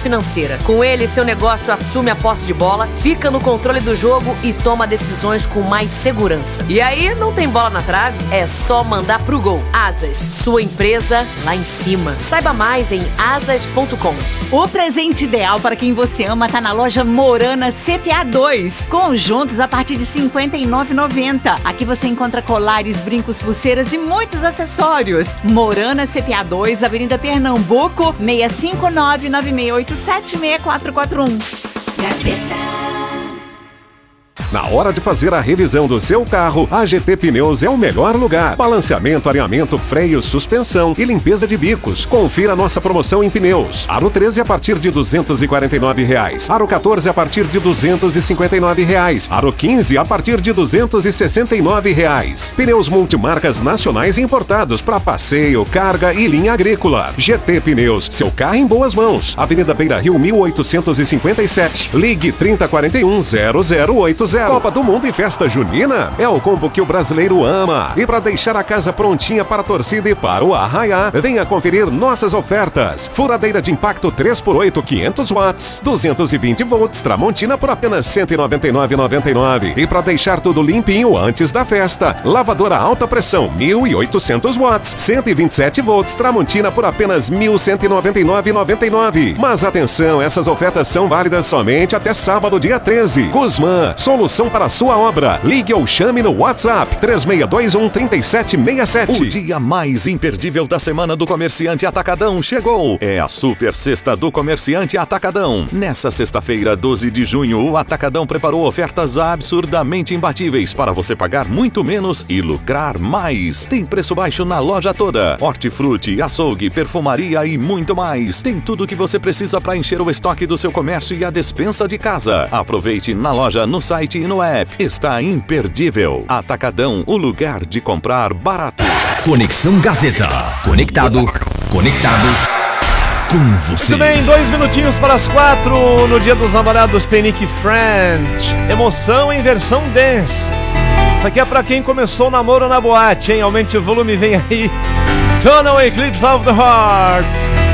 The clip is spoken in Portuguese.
financeira. Com ele, seu negócio assume a posse de bola, fica no controle do jogo e toma decisões com mais segurança. E aí, não tem bola na trave? É só mandar pro gol. Asas, sua empresa lá em cima. Saiba mais em asas.com. O presente ideal para quem você ama tá na loja Morana CPA 2. Conjuntos a partir de R$ 59,90. Aqui você encontra colares, brincos, pulseiras e muitos acessórios. Morana CPA 2, Avenida Pernambuco, 65996876441. Gazeta. Na hora de fazer a revisão do seu carro, a GT Pneus é o melhor lugar. Balanceamento, alinhamento, freio, suspensão e limpeza de bicos. Confira nossa promoção em pneus. Aro 13 a partir de R$ 249,00. Aro 14 a partir de R$ 259,00. Aro 15 a partir de R$ 269,00. Pneus multimarcas nacionais importados para passeio, carga e linha agrícola. GT Pneus, seu carro em boas mãos. Avenida Beira Rio 1857. Ligue 3041-0080. Copa do Mundo e festa junina é o combo que o brasileiro ama. E para deixar a casa prontinha para a torcida e para o arraiá, venha conferir nossas ofertas. Furadeira de impacto 3x8 500 watts, 220 volts Tramontina por apenas R$ 199,99. E para deixar tudo limpinho antes da festa, lavadora alta pressão 1.800 watts, 127 volts Tramontina por apenas R$ 1.199,99. Mas atenção, essas ofertas são válidas somente até sábado, dia 13. Guzmã, solução para a sua obra. Ligue ou chame no WhatsApp 3621-3767. O dia mais imperdível da semana do Comerciante Atacadão chegou. É a Super Sexta do Comerciante Atacadão. Nessa sexta-feira, 12 de junho, o Atacadão preparou ofertas absurdamente imbatíveis para você pagar muito menos e lucrar mais. Tem preço baixo na loja toda. Hortifruti, açougue, perfumaria e muito mais. Tem tudo o que você precisa para encher o estoque do seu comércio e a despensa de casa. Aproveite na loja, no site e no app. Está imperdível. Atacadão, o lugar de comprar barato. Conexão Gazeta. Conectado com você. Muito bem, 2 minutinhos para as 4. No dia dos namorados tem Nick French. Emoção em versão dance. Isso aqui é pra quem começou o namoro na boate, hein? Aumente o volume, vem aí. Total Eclipse of the Heart.